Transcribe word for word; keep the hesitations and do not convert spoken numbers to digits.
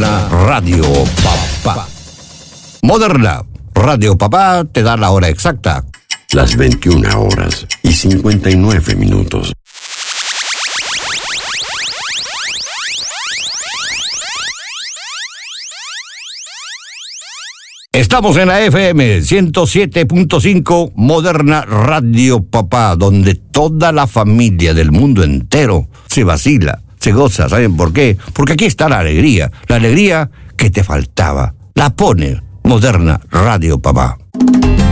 Moderna Radio Papá. Moderna Radio Papá te da la hora exacta. Las veintiuna horas y cincuenta y nueve minutos. Estamos en la F M ciento siete punto cinco Moderna Radio Papá, donde toda la familia del mundo entero se vacila, se goza. ¿Saben por qué? Porque aquí está la alegría, la alegría que te faltaba. La pone Moderna Radio Papá.